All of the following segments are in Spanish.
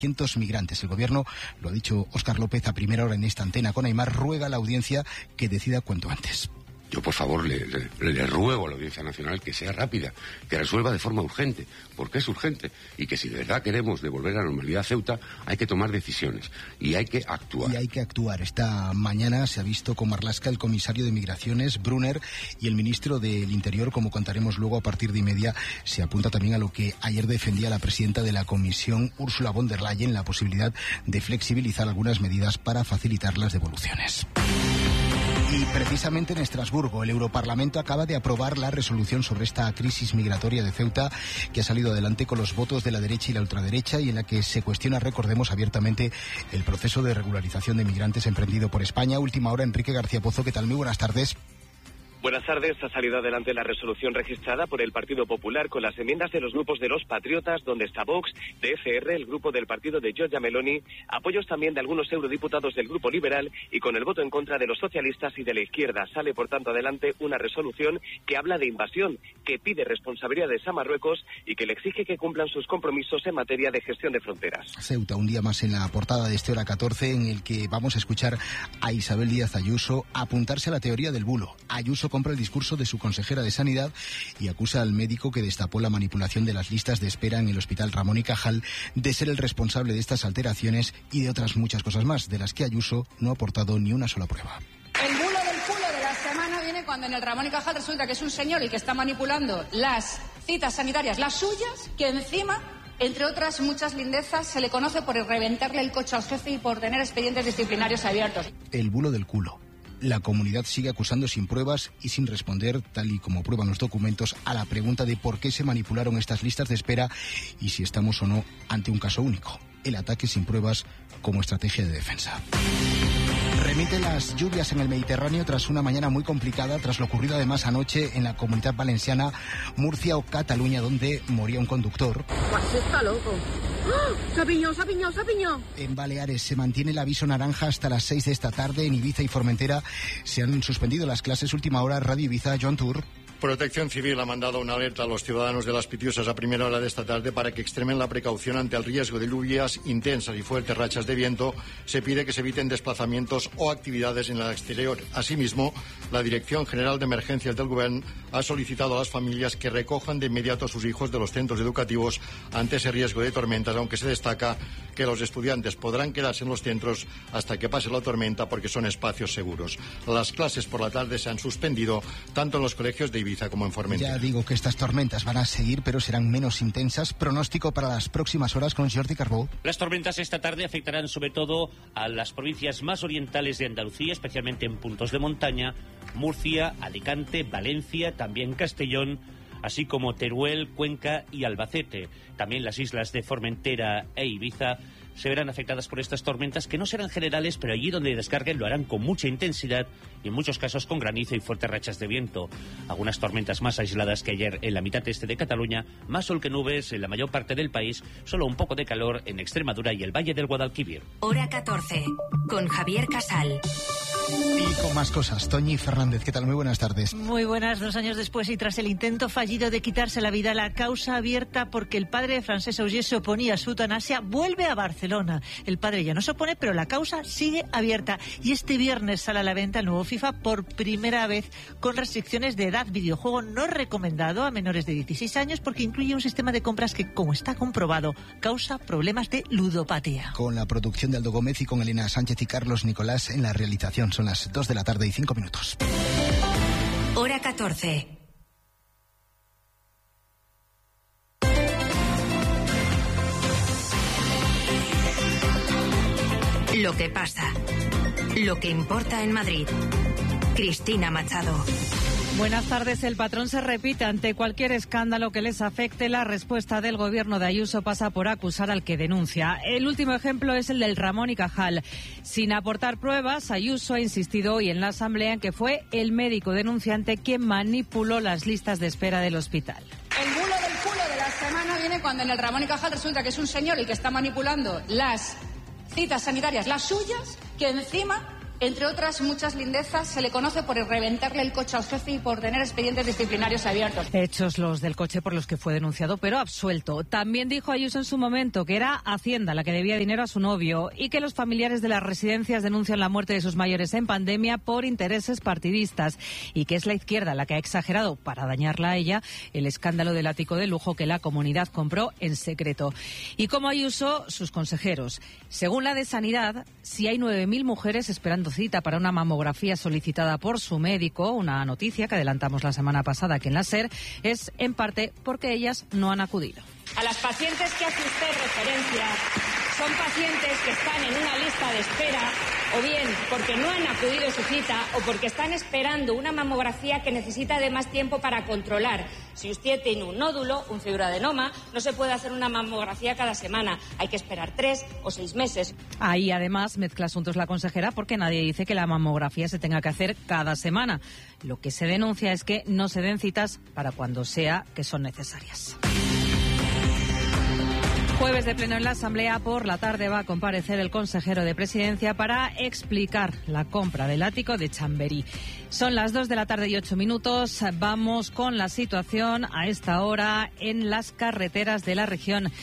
cientos migrantes. El gobierno, lo ha dicho Óscar López a primera hora en esta antena con Aimar, ruega a la audiencia que decida cuanto antes. Yo, por favor, le ruego a la Audiencia Nacional que sea rápida, que resuelva de forma urgente, porque es urgente, y que si de verdad queremos devolver la normalidad a Ceuta, hay que tomar decisiones y hay que actuar. Esta mañana se ha visto con Marlaska el comisario de Migraciones, Brunner, y el ministro del Interior, como contaremos luego a partir de 1:30, se apunta también a lo que ayer defendía la presidenta de la Comisión, Ursula von der Leyen, la posibilidad de flexibilizar algunas medidas para facilitar las devoluciones. Y precisamente en Estrasburgo, el Europarlamento acaba de aprobar la resolución sobre esta crisis migratoria de Ceuta, que ha salido adelante con los votos de la derecha y la ultraderecha, y en la que se cuestiona, recordemos, abiertamente el proceso de regularización de migrantes emprendido por España. Última hora, Enrique García Pozo, ¿qué tal? Muy buenas tardes. Buenas tardes. Ha salido adelante la resolución registrada por el Partido Popular con las enmiendas de los grupos de los Patriotas, donde está Vox, de ECR, el grupo del partido de Giorgia Meloni, apoyos también de algunos eurodiputados del Grupo Liberal y con el voto en contra de los socialistas y de la izquierda. Sale, por tanto, adelante una resolución que habla de invasión, que pide responsabilidades a Marruecos y que le exige que cumplan sus compromisos en materia de gestión de fronteras. Ceuta, un día más en la portada de este Hora 14, en el que vamos a escuchar a Isabel Díaz Ayuso apuntarse a la teoría del bulo. Ayuso compra el discurso de su consejera de Sanidad y acusa al médico que destapó la manipulación de las listas de espera en el Hospital Ramón y Cajal de ser el responsable de estas alteraciones y de otras muchas cosas más, de las que Ayuso no ha aportado ni una sola prueba. El bulo del culo de la semana viene cuando en el Ramón y Cajal resulta que es un señor el que está manipulando las citas sanitarias, las suyas, que encima, entre otras muchas lindezas, se le conoce por reventarle el coche al jefe y por tener expedientes disciplinarios abiertos. El bulo del culo. La comunidad sigue acusando sin pruebas y sin responder, tal y como prueban los documentos, a la pregunta de por qué se manipularon estas listas de espera y si estamos o no ante un caso único. El ataque sin pruebas como estrategia de defensa. Remite las lluvias en el Mediterráneo tras una mañana muy complicada, tras lo ocurrido además anoche en la Comunidad Valenciana, Murcia o Cataluña, donde moría un conductor. ¡Pues está loco! ¡Oh! ¡Se ha piñado! En Baleares se mantiene el aviso naranja hasta las 6 de esta tarde. En Ibiza y Formentera se han suspendido las clases. Última hora, Radio Ibiza, Joan Tour. Protección Civil ha mandado una alerta a los ciudadanos de Las Pitiusas a primera hora de esta tarde para que extremen la precaución ante el riesgo de lluvias intensas y fuertes rachas de viento. Se pide que se eviten desplazamientos o actividades en el exterior. Asimismo, la Dirección General de Emergencias del Gobierno ha solicitado a las familias que recojan de inmediato a sus hijos de los centros educativos ante ese riesgo de tormentas, aunque se destaca que los estudiantes podrán quedarse en los centros hasta que pase la tormenta porque son espacios seguros. Las clases por la tarde se han suspendido tanto en los colegios de Ibiza como en Formentera. Ya digo que estas tormentas van a seguir, pero serán menos intensas. Pronóstico para las próximas horas con Jordi Carbó. Las tormentas esta tarde afectarán sobre todo a las provincias más orientales de Andalucía, especialmente en puntos de montaña, Murcia, Alicante, Valencia, también Castellón, así como Teruel, Cuenca y Albacete. También las islas de Formentera e Ibiza se verán afectadas por estas tormentas, que no serán generales, pero allí donde descarguen lo harán con mucha intensidad y en muchos casos con granizo y fuertes rachas de viento. Algunas tormentas más aisladas que ayer en la mitad este de Cataluña, más sol que nubes en la mayor parte del país, solo un poco de calor en Extremadura y el Valle del Guadalquivir. Hora 14, con Javier Casal. Y con más cosas, Toñi Fernández, ¿qué tal? Muy buenas tardes. Muy buenas. 2 años después y tras el intento fallido de quitarse la vida, la causa abierta porque el padre de Francesc Auger se oponía a su eutanasia vuelve a Barcelona. El padre ya no se opone, pero la causa sigue abierta. Y este viernes sale a la venta el nuevo FIFA por primera vez con restricciones de edad. Videojuego no recomendado a menores de 16 años porque incluye un sistema de compras que, como está comprobado, causa problemas de ludopatía. Con la producción de Aldo Gómez y con Elena Sánchez y Carlos Nicolás en la realización. Son las 2 de la tarde y 5 minutos. Hora 14. Lo que pasa. Lo que importa en Madrid. Cristina Machado. Buenas tardes. El patrón se repite. Ante cualquier escándalo que les afecte, la respuesta del gobierno de Ayuso pasa por acusar al que denuncia. El último ejemplo es el del Ramón y Cajal. Sin aportar pruebas, Ayuso ha insistido hoy en la Asamblea en que fue el médico denunciante quien manipuló las listas de espera del hospital. El bulo del culo de la semana viene cuando en el Ramón y Cajal resulta que es un señor el que está manipulando las citas sanitarias, las suyas, que encima entre otras muchas lindezas, se le conoce por reventarle el coche al jefe y por tener expedientes disciplinarios abiertos. Hechos los del coche por los que fue denunciado, pero absuelto. También dijo Ayuso en su momento que era Hacienda la que debía dinero a su novio y que los familiares de las residencias denuncian la muerte de sus mayores en pandemia por intereses partidistas y que es la izquierda la que ha exagerado, para dañarla a ella, el escándalo del ático de lujo que la comunidad compró en secreto. Y como Ayuso, sus consejeros. Según la de Sanidad, si hay 9.000 mujeres esperando cita para una mamografía solicitada por su médico, una noticia que adelantamos la semana pasada aquí en la SER, es en parte porque ellas no han acudido. A las pacientes que hace usted referencia son pacientes que están en una lista de espera o bien porque no han acudido a su cita o porque están esperando una mamografía que necesita de más tiempo para controlar. Si usted tiene un nódulo, un fibroadenoma, no se puede hacer una mamografía cada semana. Hay que esperar 3 o 6 meses. Ahí además mezcla asuntos la consejera porque nadie dice que la mamografía se tenga que hacer cada semana. Lo que se denuncia es que no se den citas para cuando sea que son necesarias. Jueves de pleno en la Asamblea. Por la tarde va a comparecer el consejero de Presidencia para explicar la compra del ático de Chamberí. Son las 2:08 p.m. Vamos con la situación a esta hora en las carreteras de la región.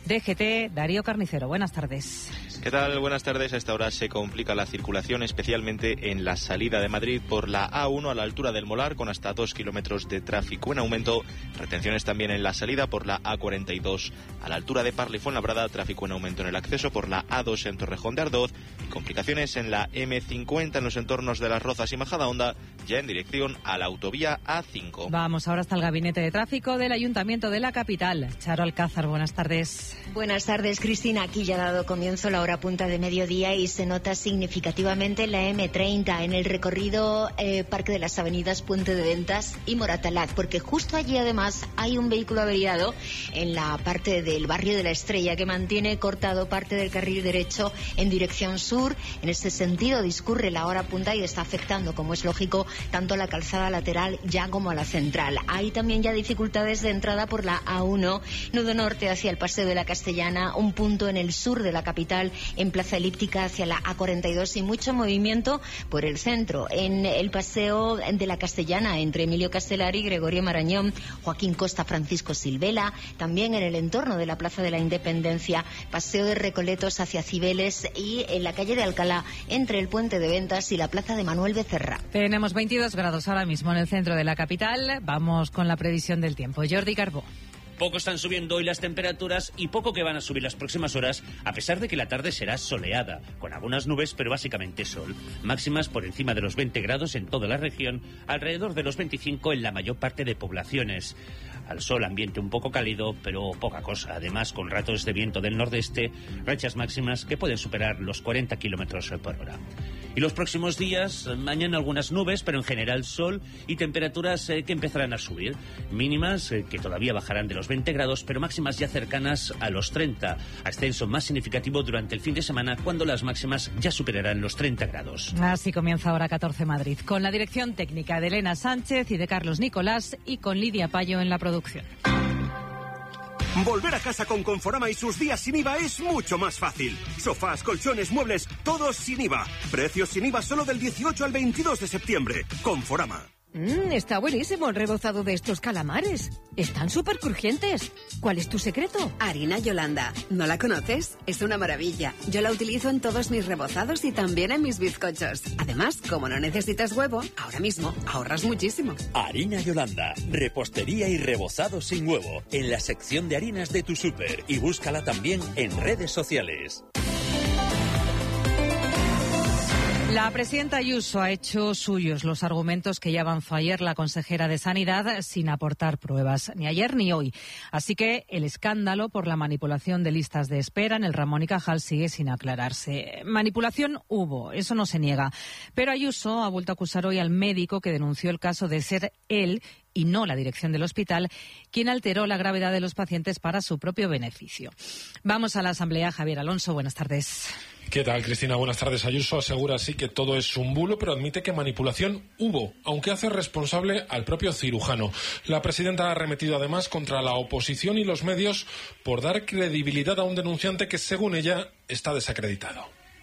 DGT, Darío Carnicero, buenas tardes. ¿Qué tal? Buenas tardes. A esta hora se complica la circulación, especialmente en la salida de Madrid por la A1 a la altura del Molar, con hasta 2 kilómetros de tráfico en aumento. Retenciones también en la salida por la A42 a la altura de Parla y Fuenlabrada, tráfico en aumento en el acceso por la A2 en Torrejón de Ardoz y complicaciones en la M50 en los entornos de Las Rozas y Majadahonda, ya en dirección a la autovía A5. Vamos ahora hasta el Gabinete de Tráfico del Ayuntamiento de la capital. Charo Alcázar, buenas tardes. Buenas tardes, Cristina. Aquí ya ha dado comienzo la hora punta de mediodía y se nota significativamente la M30 en el recorrido Parque de las Avenidas, Puente de Ventas y Moratalaz, porque justo allí además hay un vehículo averiado en la parte del barrio de la Estrella que mantiene cortado parte del carril derecho en dirección sur. En ese sentido discurre la hora punta y está afectando, como es lógico, tanto a la calzada lateral ya como a la central. Hay también ya dificultades de entrada por la A1, nudo norte hacia el Paseo de la Castellana, un punto en el sur de la capital, en Plaza Elíptica hacia la A42 y mucho movimiento por el centro, en el Paseo de la Castellana entre Emilio Castelar y Gregorio Marañón, Joaquín Costa, Francisco Silvela, también en el entorno de la Plaza de la Independencia, Paseo de Recoletos hacia Cibeles y en la calle de Alcalá entre el Puente de Ventas y la Plaza de Manuel Becerra. Tenemos 22 grados ahora mismo en el centro de la capital. Vamos con la previsión del tiempo. Jordi Carbó. Poco están subiendo hoy las temperaturas y poco que van a subir las próximas horas, a pesar de que la tarde será soleada, con algunas nubes, pero básicamente sol. Máximas por encima de los 20 grados en toda la región, alrededor de los 25 en la mayor parte de poblaciones. Al sol, ambiente un poco cálido, pero poca cosa. Además, con ratos de viento del nordeste, rachas máximas que pueden superar los 40 kilómetros por hora. Y los próximos días, mañana algunas nubes, pero en general sol y temperaturas que empezarán a subir. Mínimas que todavía bajarán de los 20 grados, pero máximas ya cercanas a los 30. Ascenso más significativo durante el fin de semana, cuando las máximas ya superarán los 30 grados. Así comienza ahora 14 Madrid, con la dirección técnica de Elena Sánchez y de Carlos Nicolás y con Lidia Payo en la producción. Volver a casa con Conforama y sus días sin IVA es mucho más fácil. Sofás, colchones, muebles, todos sin IVA. Precios sin IVA solo del 18 al 22 de septiembre. Conforama. Está buenísimo el rebozado de estos calamares. Están súper crujientes. ¿Cuál es tu secreto? Harina Yolanda. ¿No la conoces? Es una maravilla. Yo la utilizo en todos mis rebozados y también en mis bizcochos. Además, como no necesitas huevo, ahora mismo ahorras muchísimo. Harina Yolanda. Repostería y rebozado sin huevo. En la sección de harinas de tu súper. Y búscala también en redes sociales. La presidenta Ayuso ha hecho suyos los argumentos que ya avanzó ayer la consejera de Sanidad sin aportar pruebas, ni ayer ni hoy. Así que el escándalo por la manipulación de listas de espera en el Ramón y Cajal sigue sin aclararse. Manipulación hubo, eso no se niega. Pero Ayuso ha vuelto a acusar hoy al médico que denunció el caso de ser él y no la dirección del hospital quien alteró la gravedad de los pacientes para su propio beneficio. Vamos a la Asamblea. Javier Alonso, buenas tardes. ¿Qué tal, Cristina? Buenas tardes. Ayuso asegura sí que todo es un bulo, pero admite que manipulación hubo, aunque hace responsable al propio cirujano. La presidenta ha arremetido además contra la oposición y los medios por dar credibilidad a un denunciante que, según ella, está desacreditado.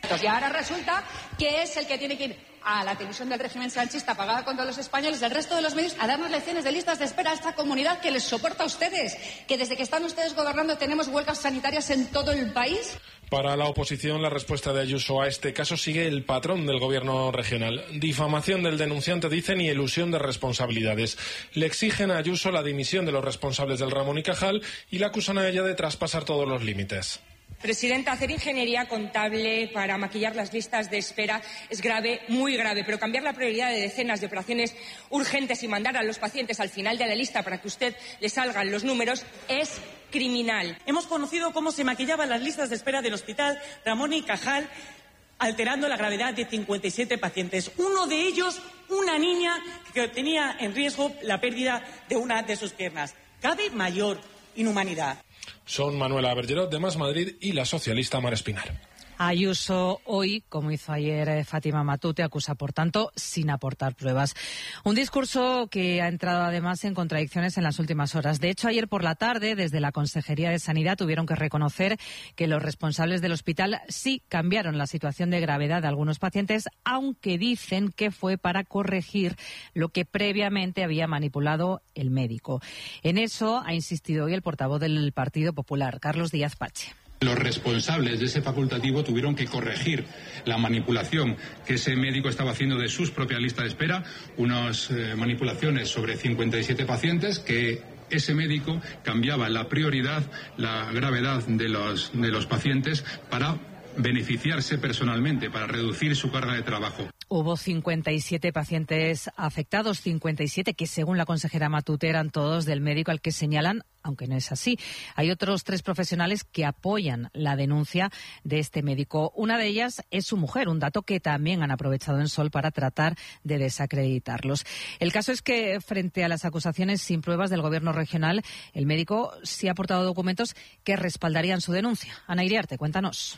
Y ahora resulta que es el que tiene que ir a la televisión del régimen sanchista pagada contra los españoles del resto de los medios a darnos lecciones de listas de espera a esta comunidad que les soporta a ustedes, que desde que están ustedes gobernando tenemos huelgas sanitarias en todo el país. Para la oposición, la respuesta de Ayuso a este caso sigue el patrón del gobierno regional. Difamación del denunciante, dicen, y elusión de responsabilidades. Le exigen a Ayuso la dimisión de los responsables del Ramón y Cajal y la acusan a ella de traspasar todos los límites. Presidenta, hacer ingeniería contable para maquillar las listas de espera es grave, muy grave, pero cambiar la prioridad de decenas de operaciones urgentes y mandar a los pacientes al final de la lista para que usted le salgan los números es criminal. Hemos conocido cómo se maquillaban las listas de espera del Hospital Ramón y Cajal, alterando la gravedad de 57 pacientes. Uno de ellos, una niña que tenía en riesgo la pérdida de una de sus piernas. Cabe mayor inhumanidad. Son Manuela Bergerot, de Más Madrid, y la socialista Mar Espinar. Ayuso hoy, como hizo ayer Fátima Matute, acusa, por tanto, sin aportar pruebas. Un discurso que ha entrado además en contradicciones en las últimas horas. De hecho, ayer por la tarde, desde la Consejería de Sanidad, tuvieron que reconocer que los responsables del hospital sí cambiaron la situación de gravedad de algunos pacientes, aunque dicen que fue para corregir lo que previamente había manipulado el médico. En eso ha insistido hoy el portavoz del Partido Popular, Carlos Díaz Pache. Los responsables de ese facultativo tuvieron que corregir la manipulación que ese médico estaba haciendo de sus propias listas de espera, unas manipulaciones sobre 57 pacientes que ese médico cambiaba la prioridad, la gravedad de los pacientes para beneficiarse personalmente, para reducir su carga de trabajo. Hubo 57 pacientes afectados, 57 que según la consejera Matute eran todos del médico al que señalan, aunque no es así. Hay otros 3 profesionales que apoyan la denuncia de este médico. Una de ellas es su mujer, un dato que también han aprovechado en Sol para tratar de desacreditarlos. El caso es que frente a las acusaciones sin pruebas del gobierno regional, el médico sí ha aportado documentos que respaldarían su denuncia. Ana Iriarte, cuéntanos.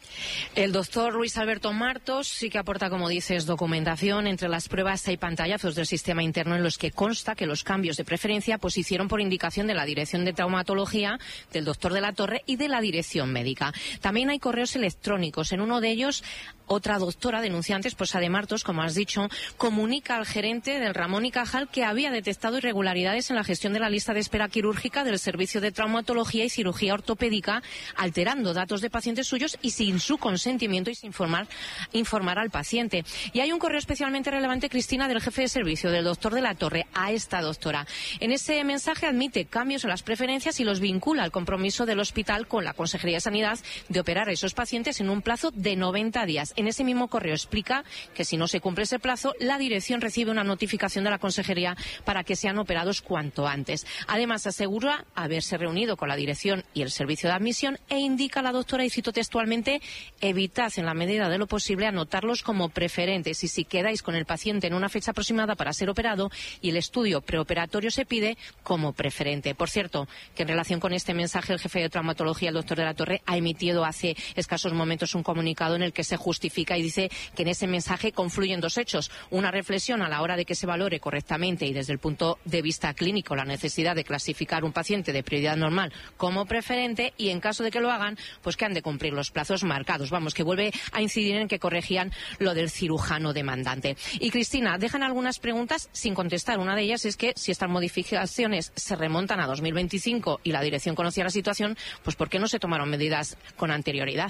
El doctor Luis Alberto Martos sí que aporta, como dices, documentación. Entre las pruebas hay pantallazos del sistema interno en los que consta que los cambios de preferencia se hicieron por indicación de la Dirección de Traumatología, del doctor de la Torre y de la Dirección Médica. También hay correos electrónicos. En uno de ellos, otra doctora denunciante, esposa de Martos, como has dicho, comunica al gerente del Ramón y Cajal que había detectado irregularidades en la gestión de la lista de espera quirúrgica del Servicio de Traumatología y Cirugía Ortopédica, alterando datos de pacientes suyos y sin su consentimiento y sin informar al paciente. Y hay un correo especialmente relevante, Cristina, del jefe de servicio, del doctor de la Torre, a esta doctora. En ese mensaje admite cambios en las preferencias y los vincula al compromiso del hospital con la Consejería de Sanidad de operar a esos pacientes en un plazo de 90 días. En ese mismo correo explica que si no se cumple ese plazo, la dirección recibe una notificación de la Consejería para que sean operados cuanto antes. Además, asegura haberse reunido con la dirección y el servicio de admisión e indica a la doctora, y cito textualmente, evitad en la medida de lo posible anotarlos como preferentes y si quedáis con el paciente en una fecha aproximada para ser operado y el estudio preoperatorio se pide como preferente. Por cierto, que en relación con este mensaje el jefe de traumatología, el doctor de la Torre, ha emitido hace escasos momentos un comunicado en el que se justifica y dice que en ese mensaje confluyen 2 hechos. Una reflexión a la hora de que se valore correctamente y desde el punto de vista clínico la necesidad de clasificar un paciente de prioridad normal como preferente y en caso de que lo hagan, pues que han de cumplir los plazos marcados. Vamos, que vuelve a incidir en que corregían lo del cirujano demandante. Y Cristina, dejan algunas preguntas sin contestar. Una de ellas es que si estas modificaciones se remontan a 2025 y la dirección conocía la situación, pues ¿por qué no se tomaron medidas con anterioridad?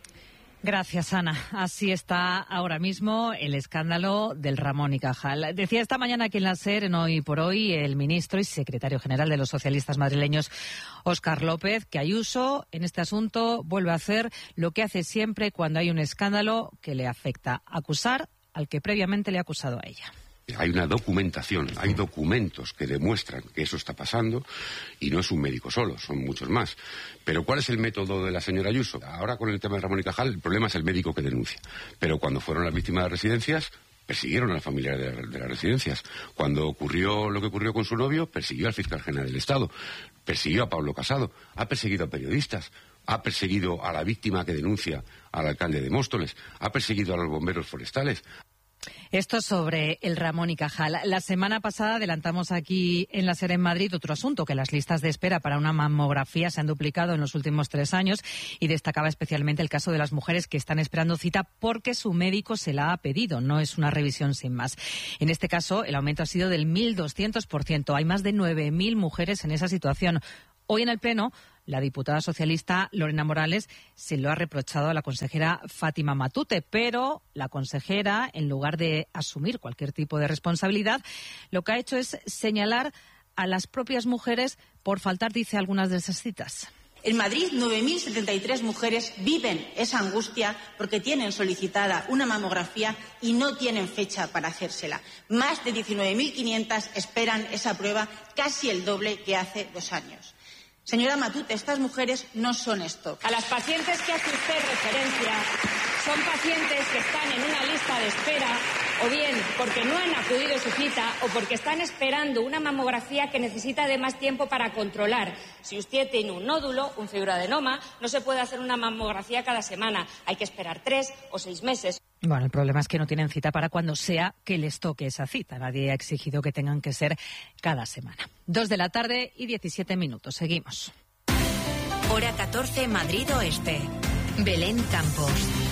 Gracias, Ana. Así está ahora mismo el escándalo del Ramón y Cajal. Decía esta mañana aquí en la SER, en Hoy por Hoy, el ministro y secretario general de los socialistas madrileños, Óscar López, que Ayuso en este asunto vuelve a hacer lo que hace siempre cuando hay un escándalo que le afecta: acusar al que previamente le ha acusado a ella. Hay una documentación, hay documentos que demuestran que eso está pasando y no es un médico solo, son muchos más. Pero ¿cuál es el método de la señora Ayuso? Ahora con el tema de Ramón y Cajal el problema es el médico que denuncia. Pero cuando fueron las víctimas de residencias, persiguieron a la familia de las residencias. Cuando ocurrió lo que ocurrió con su novio, persiguió al fiscal general del Estado, persiguió a Pablo Casado, ha perseguido a periodistas, ha perseguido a la víctima que denuncia al alcalde de Móstoles, ha perseguido a los bomberos forestales. Esto sobre el Ramón y Cajal. La semana pasada adelantamos aquí en la SER en Madrid otro asunto, que las listas de espera para una mamografía se han duplicado en los últimos 3 años y destacaba especialmente el caso de las mujeres que están esperando cita porque su médico se la ha pedido, no es una revisión sin más. En este caso, el aumento ha sido del 1.200%. Hay más de 9.000 mujeres en esa situación. Hoy en el Pleno, la diputada socialista Lorena Morales se lo ha reprochado a la consejera Fátima Matute, pero la consejera, en lugar de asumir cualquier tipo de responsabilidad, lo que ha hecho es señalar a las propias mujeres por faltar, dice, algunas de esas citas. En Madrid, 9.073 mujeres viven esa angustia porque tienen solicitada una mamografía y no tienen fecha para hacérsela. Más de 19.500 esperan esa prueba, casi el doble que hace 2 años. Señora Matute, estas mujeres no son stock. A las pacientes que hace usted referencia son pacientes que están en una lista de espera o bien porque no han acudido a su cita o porque están esperando una mamografía que necesita de más tiempo para controlar. Si usted tiene un nódulo, un fibroadenoma, no se puede hacer una mamografía cada semana. Hay que esperar 3 o 6 meses. Bueno, el problema es que no tienen cita para cuando sea que les toque esa cita. Nadie ha exigido que tengan que ser cada semana. 2:17 p.m. Seguimos. Hora 14, Madrid Oeste. Belén Campos.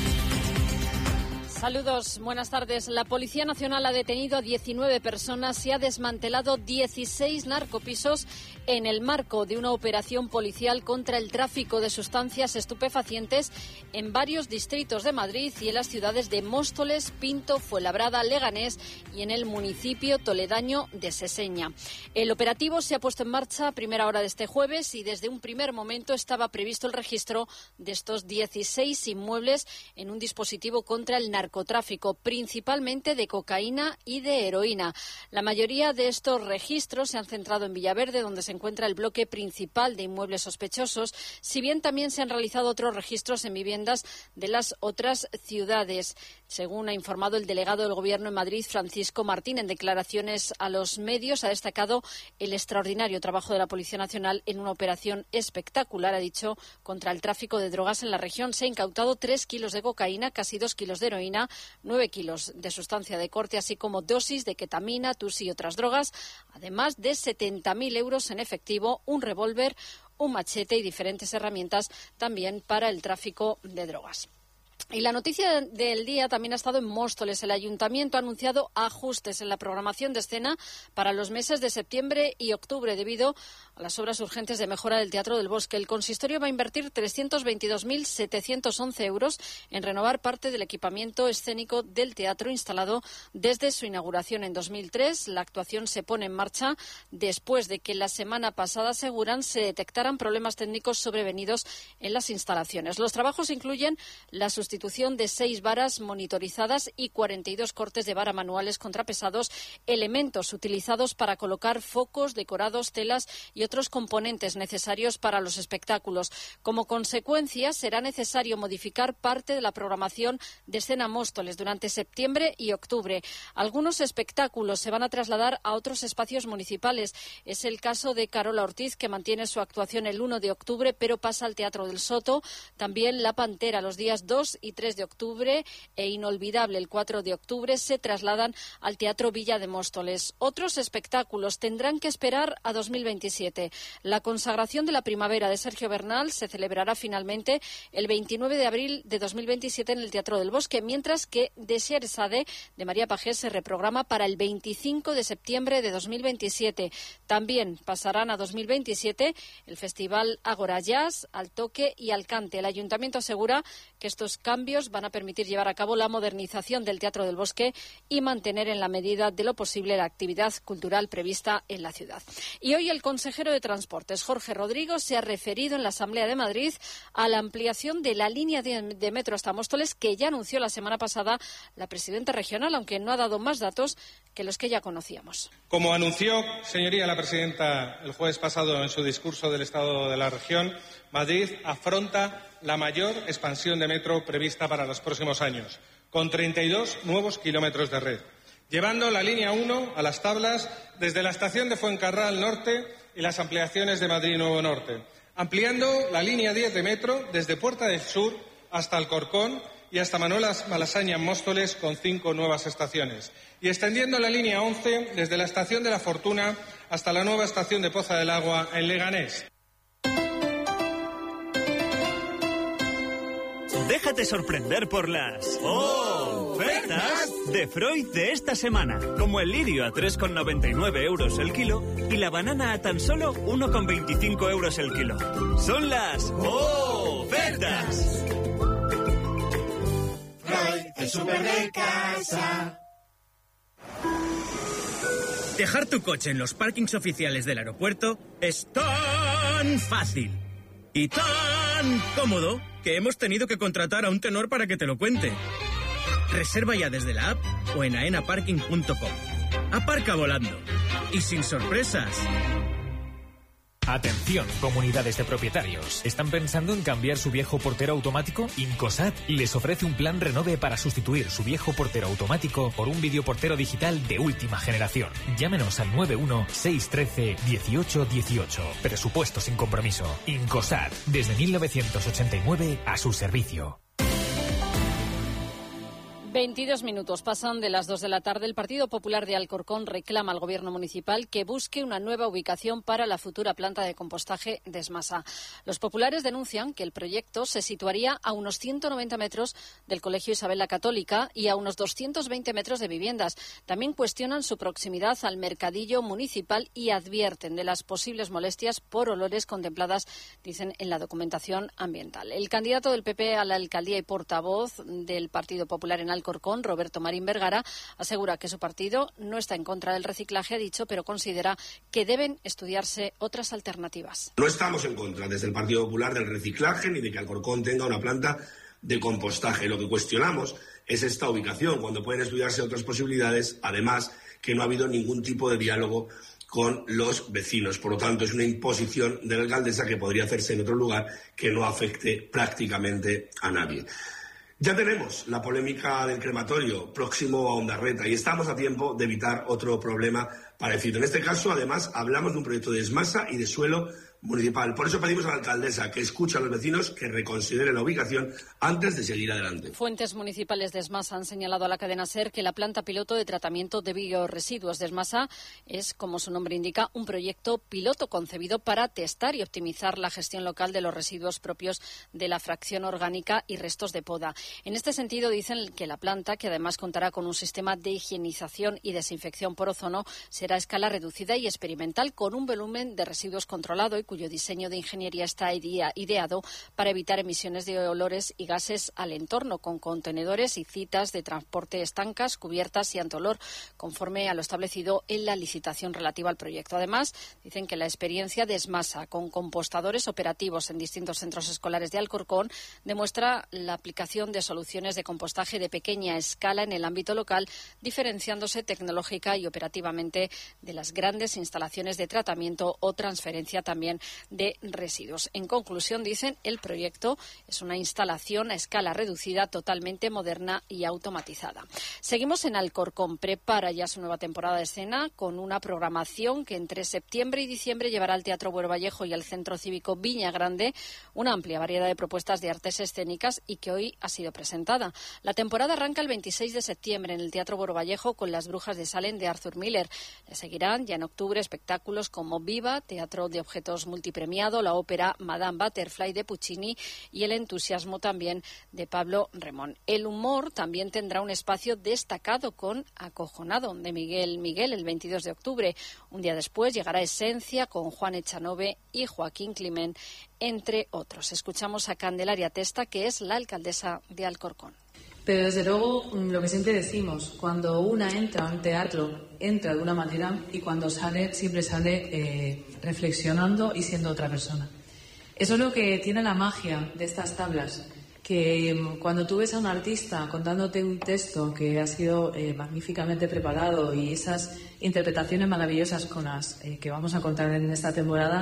Saludos, buenas tardes. La Policía Nacional ha detenido a 19 personas y ha desmantelado 16 narcopisos en el marco de una operación policial contra el tráfico de sustancias estupefacientes en varios distritos de Madrid y en las ciudades de Móstoles, Pinto, Fuenlabrada, Leganés y en el municipio toledaño de Seseña. El operativo se ha puesto en marcha a primera hora de este jueves y desde un primer momento estaba previsto el registro de estos 16 inmuebles en un dispositivo contra el narcotráfico, principalmente de cocaína y de heroína. La mayoría de estos registros se han centrado en Villaverde, donde se encuentra el bloque principal de inmuebles sospechosos, si bien también se han realizado otros registros en viviendas de las otras ciudades. Según ha informado el delegado del Gobierno en Madrid, Francisco Martín, en declaraciones a los medios, ha destacado el extraordinario trabajo de la Policía Nacional en una operación espectacular, ha dicho, contra el tráfico de drogas en la región. Se ha incautado 3 kilos de cocaína, casi 2 kilos de heroína, 9 kilos de sustancia de corte, así como dosis de ketamina, tusi y otras drogas, además de 70.000 euros en efectivo, un revólver, un machete y diferentes herramientas también para el tráfico de drogas. Y la noticia del día también ha estado en Móstoles. El Ayuntamiento ha anunciado ajustes en la programación de escena para los meses de septiembre y octubre debido a las obras urgentes de mejora del Teatro del Bosque. El consistorio va a invertir 322.711 euros en renovar parte del equipamiento escénico del teatro instalado desde su inauguración en 2003. La actuación se pone en marcha después de que la semana pasada, aseguran, se detectaran problemas técnicos sobrevenidos en las instalaciones. Los trabajos incluyen la sustitución de 6 varas monitorizadas y 42 cortes de vara manuales contrapesados, elementos utilizados para colocar focos, decorados, telas y otros componentes necesarios para los espectáculos. Como consecuencia, será necesario modificar parte de la programación de escena Móstoles durante septiembre y octubre. Algunos espectáculos se van a trasladar a otros espacios municipales. Es el caso de Carola Ortiz, que mantiene su actuación el 1 de octubre, pero pasa al Teatro del Soto. También La Pantera, los días 2 y 3 de octubre e Inolvidable el 4 de octubre se trasladan al Teatro Villa de Móstoles. Otros espectáculos tendrán que esperar a 2027. La consagración de la primavera de Sergio Bernal se celebrará finalmente el 29 de abril de 2027 en el Teatro del Bosque, mientras que De Scheherazade de María Pagés se reprograma para el 25 de septiembre de 2027. También pasarán a 2027 el Festival Agora Jazz, Al Toque y Al Cante. El Ayuntamiento asegura que estos cambios van a permitir llevar a cabo la modernización del Teatro del Bosque y mantener en la medida de lo posible la actividad cultural prevista en la ciudad. Y hoy el consejero de Transportes, Jorge Rodrigo, se ha referido en la Asamblea de Madrid a la ampliación de la línea de metro hasta Móstoles, que ya anunció la semana pasada la presidenta regional, aunque no ha dado más datos que los que ya conocíamos. Como anunció, señoría, la presidenta el jueves pasado en su discurso del Estado de la Región, Madrid afronta la mayor expansión de metro prevista para los próximos años, con 32 nuevos kilómetros de red, llevando la línea 1 a las tablas desde la estación de Fuencarral Norte y las ampliaciones de Madrid Nuevo Norte, ampliando la línea 10 de metro desde Puerta del Sur hasta Alcorcón y hasta Manuela Malasaña en Móstoles con 5 nuevas estaciones. Y extendiendo la línea 11 desde la estación de La Fortuna hasta la nueva estación de Poza del Agua en Leganés. Déjate sorprender por las ofertas de Freud de esta semana, como el lirio a 3,99 euros el kilo y la banana a tan solo 1,25 euros el kilo. Son las ofertas. Freud, el súper de casa. Dejar tu coche en los parkings oficiales del aeropuerto es tan fácil y tan cómodo que hemos tenido que contratar a un tenor para que te lo cuente. Reserva ya desde la app o en aenaparking.com. Aparca volando y sin sorpresas. Atención, comunidades de propietarios. ¿Están pensando en cambiar su viejo portero automático? Incosat les ofrece un plan Renove para sustituir su viejo portero automático por un videoportero digital de última generación. Llámenos al 91 613 1818. Presupuesto sin compromiso. Incosat, desde 1989 a su servicio. 22 minutos pasan de las 2 de la tarde. El Partido Popular de Alcorcón reclama al Gobierno municipal que busque una nueva ubicación para la futura planta de compostaje de Esmasa. Los populares denuncian que el proyecto se situaría a unos 190 metros del Colegio Isabel la Católica y a unos 220 metros de viviendas. También cuestionan su proximidad al mercadillo municipal y advierten de las posibles molestias por olores contempladas, dicen, en la documentación ambiental. El candidato del PP a la alcaldía y portavoz del Partido Popular en Alcorcón, Roberto Marín Vergara, asegura que su partido no está en contra del reciclaje, ha dicho, pero considera que deben estudiarse otras alternativas. No estamos en contra desde el Partido Popular del reciclaje ni de que Alcorcón tenga una planta de compostaje. Lo que cuestionamos es esta ubicación, cuando pueden estudiarse otras posibilidades, además que no ha habido ningún tipo de diálogo con los vecinos. Por lo tanto, es una imposición de la alcaldesa que podría hacerse en otro lugar que no afecte prácticamente a nadie. Ya tenemos la polémica del crematorio próximo a Ondarreta y estamos a tiempo de evitar otro problema parecido. En este caso, además, hablamos de un proyecto de Esmasa y de suelo municipal. Por eso pedimos a la alcaldesa que escuche a los vecinos, que reconsidere la ubicación antes de seguir adelante. Fuentes municipales de Esmasa han señalado a la cadena SER que la planta piloto de tratamiento de biorresiduos de Esmasa es, como su nombre indica, un proyecto piloto concebido para testar y optimizar la gestión local de los residuos propios de la fracción orgánica y restos de poda. En este sentido, dicen que la planta, que además contará con un sistema de higienización y desinfección por ozono, será a escala reducida y experimental, con un volumen de residuos controlado y cuyo diseño de ingeniería está ideado para evitar emisiones de olores y gases al entorno, con contenedores y citas de transporte estancas, cubiertas y antiolor, conforme a lo establecido en la licitación relativa al proyecto. Además, dicen que la experiencia de Esmasa con compostadores operativos en distintos centros escolares de Alcorcón demuestra la aplicación de soluciones de compostaje de pequeña escala en el ámbito local, diferenciándose tecnológica y operativamente de las grandes instalaciones de tratamiento o transferencia también de residuos. En conclusión, dicen, el proyecto es una instalación a escala reducida, totalmente moderna y automatizada. Seguimos en Alcorcón. Prepara ya su nueva temporada de escena con una programación que entre septiembre y diciembre llevará al Teatro Buero Vallejo y al Centro Cívico Viña Grande una amplia variedad de propuestas de artes escénicas y que hoy ha sido presentada. La temporada arranca el 26 de septiembre en el Teatro Buero Vallejo con Las Brujas de Salem de Arthur Miller. Le seguirán ya en octubre espectáculos como Viva, Teatro de Objetos Multipremiado, la ópera Madame Butterfly de Puccini y El entusiasmo también de Pablo Remón. El humor también tendrá un espacio destacado con Acojonado de Miguel Miguel el 22 de octubre. Un día después llegará Esencia con Juan Echanove y Joaquín Climent, entre otros. Escuchamos a Candelaria Testa, que es la alcaldesa de Alcorcón. Pero desde luego, lo que siempre decimos, cuando una entra a un teatro, entra de una manera y cuando sale, siempre sale reflexionando y siendo otra persona. Eso es lo que tiene la magia de estas tablas, que cuando tú ves a un artista contándote un texto que ha sido magníficamente preparado y esas interpretaciones maravillosas con las que vamos a contar en esta temporada,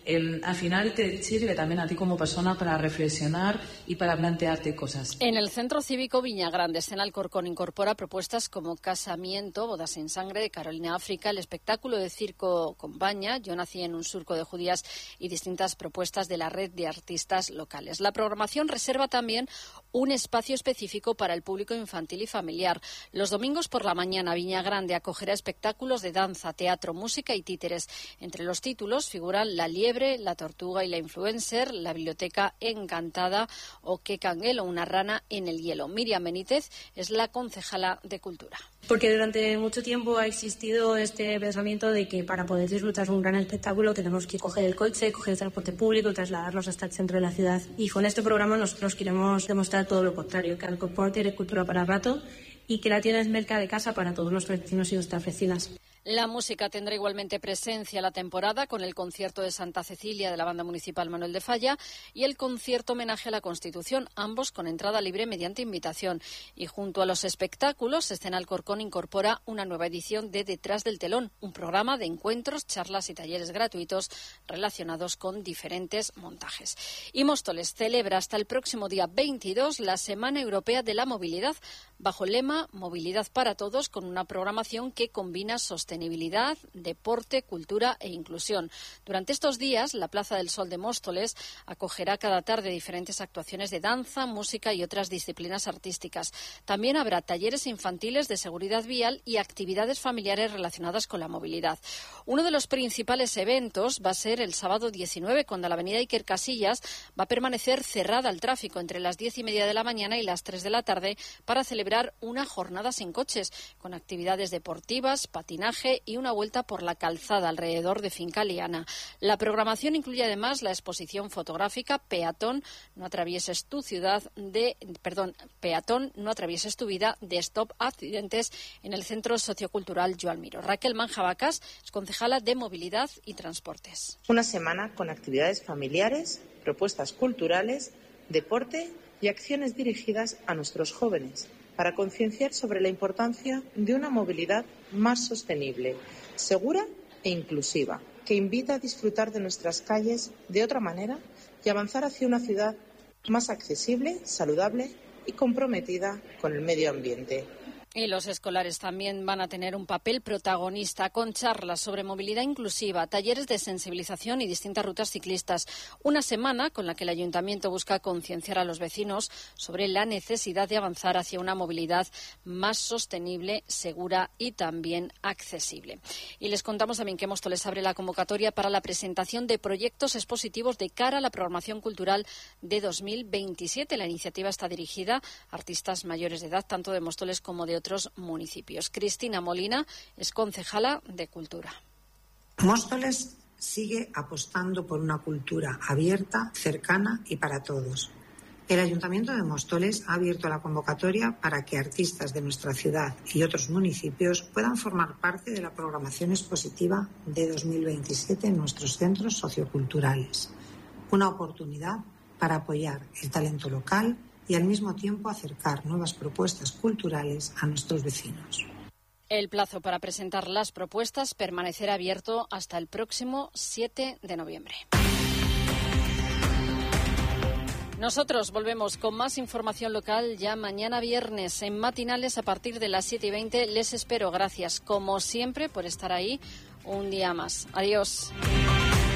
al final te sirve también a ti como persona para reflexionar y para plantearte cosas. En el Centro Cívico Villagrande, Escena Alcorcón incorpora propuestas como Casamiento, Bodas sin Sangre de Carolina África, el espectáculo de circo Compaña, Yo nací en un surco de judías y distintas propuestas de la red de artistas locales. La programación reserva también un espacio específico para el público infantil y familiar. Los domingos por la mañana, Villagrande acogerá espectáculos de danza, teatro, música y títeres. Entre los títulos figuran La liebre, La tortuga y la influencer, La biblioteca encantada o Que canguelo, una rana en el hielo. Miriam Benítez es la concejala de Cultura. Porque durante mucho tiempo ha existido este pensamiento de que para poder disfrutar un gran espectáculo tenemos que coger el coche, coger el transporte público y trasladarnos hasta el centro de la ciudad. Y con este programa nosotros queremos demostrar todo lo contrario, que Alcorcón tiene cultura para rato y que la tiene cerca de casa para todos nuestros vecinos y nuestras vecinas. La música tendrá igualmente presencia la temporada con el concierto de Santa Cecilia de la Banda Municipal Manuel de Falla y el concierto homenaje a la Constitución, ambos con entrada libre mediante invitación. Y junto a los espectáculos, Escena Alcorcón incorpora una nueva edición de Detrás del Telón, un programa de encuentros, charlas y talleres gratuitos relacionados con diferentes montajes. Y Móstoles celebra hasta el próximo día 22 la Semana Europea de la Movilidad, bajo el lema Movilidad para Todos, con una programación que combina sostenibilidad, deporte, cultura e inclusión. Durante estos días, la Plaza del Sol de Móstoles acogerá cada tarde diferentes actuaciones de danza, música y otras disciplinas artísticas. También habrá talleres infantiles de seguridad vial y actividades familiares relacionadas con la movilidad. Uno de los principales eventos va a ser el sábado 19, cuando la avenida Iker Casillas va a permanecer cerrada al tráfico entre las 10:30 de la mañana y las 3 de la tarde para celebrar una jornada sin coches, con actividades deportivas, patinaje y una vuelta por la calzada alrededor de Finca Liana. La programación incluye además la exposición fotográfica Peatón, no atravieses tu vida de Stop Accidentes en el Centro Sociocultural Joan Miró. Raquel Manjabacas es concejala de Movilidad y Transportes. Una semana con actividades familiares, propuestas culturales, deporte y acciones dirigidas a nuestros jóvenes, para concienciar sobre la importancia de una movilidad más sostenible, segura e inclusiva, que invita a disfrutar de nuestras calles de otra manera y avanzar hacia una ciudad más accesible, saludable y comprometida con el medio ambiente. Y los escolares también van a tener un papel protagonista con charlas sobre movilidad inclusiva, talleres de sensibilización y distintas rutas ciclistas. Una semana con la que el Ayuntamiento busca concienciar a los vecinos sobre la necesidad de avanzar hacia una movilidad más sostenible, segura y también accesible. Y les contamos también que Móstoles abre la convocatoria para la presentación de proyectos expositivos de cara a la programación cultural de 2027. La iniciativa está dirigida a artistas mayores de edad, tanto de Móstoles como de otros municipios. Cristina Molina es concejala de Cultura. Móstoles sigue apostando por una cultura abierta, cercana y para todos. El Ayuntamiento de Móstoles ha abierto la convocatoria para que artistas de nuestra ciudad y otros municipios puedan formar parte de la programación expositiva de 2027 en nuestros centros socioculturales. Una oportunidad para apoyar el talento local y al mismo tiempo acercar nuevas propuestas culturales a nuestros vecinos. El plazo para presentar las propuestas permanecerá abierto hasta el próximo 7 de noviembre. Nosotros volvemos con más información local ya mañana viernes en Matinales a partir de las 7:20. Les espero. Gracias, como siempre, por estar ahí un día más. Adiós.